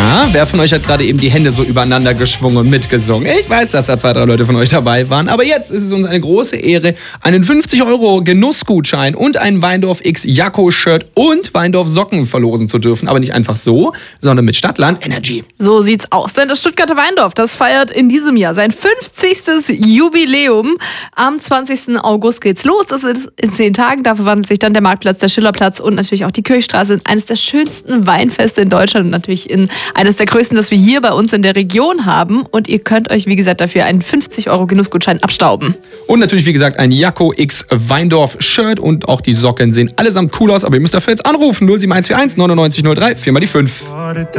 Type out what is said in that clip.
Na, wer von euch hat gerade eben die Hände so übereinander geschwungen und mitgesungen? Ich weiß, dass da 2, 3 Leute von euch dabei waren. Aber jetzt ist es uns eine große Ehre, einen 50€ Genussgutschein und ein Weindorf X Jakko-Shirt und Weindorf Socken verlosen zu dürfen. Aber nicht einfach so, sondern mit Stadtland Energy. So sieht's aus. Denn das Stuttgarter Weindorf, das feiert in diesem Jahr sein 50. Jubiläum. Am 20. August geht's los. Das ist in 10 Tagen. Da verwandelt sich dann der Marktplatz, der Schillerplatz und natürlich auch die Kirchstraße in eines der schönsten Weinfeste in Deutschland und natürlich in eines der größten, das wir hier bei uns in der Region haben. Und ihr könnt euch, wie gesagt, dafür einen 50€ Genussgutschein abstauben. Und natürlich, wie gesagt, ein Jakko X Weindorf Shirt und auch die Socken sehen allesamt cool aus. Aber ihr müsst dafür jetzt anrufen. 07141 99 03 4 mal die 5.